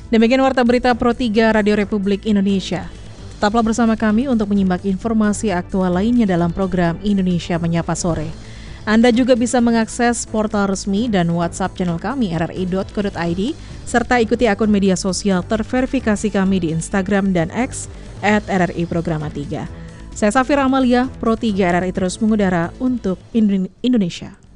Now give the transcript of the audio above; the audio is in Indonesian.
Demikian Warta Berita Pro 3 Radio Republik Indonesia. Tetaplah bersama kami untuk menyimak informasi aktual lainnya dalam program Indonesia Menyapa Sore. Anda juga bisa mengakses portal resmi dan WhatsApp channel kami rri.co.id serta ikuti akun media sosial terverifikasi kami di Instagram dan X @RRI Programa 3. Saya Safira Amalia, Pro 3 RRI terus mengudara untuk Indonesia.